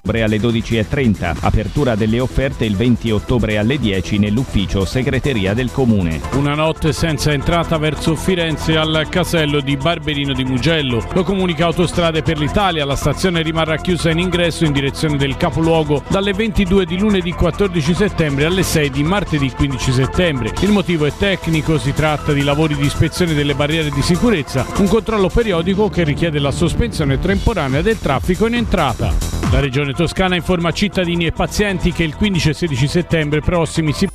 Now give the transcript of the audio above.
ottobre alle 12:30. Apertura delle offerte il 20 ottobre alle 10 nell'ufficio segreteria del comune. Una notte senza entrata verso Firenze al casello di Barberino di Mugello. Lo comunica Autostrade per l'Italia. La stazione rimarrà chiusa in ingresso in direzione del capoluogo dalle 22 di lunedì 14 settembre alle 6 di martedì 15 settembre. Il motivo è tecnico, si tratta di lavori di ispezione delle barriere di sicurezza, un controllo periodico che richiede la sospensione temporanea del traffico in entrata. La Regione Toscana informa cittadini e pazienti che il 15 e 16 settembre prossimi si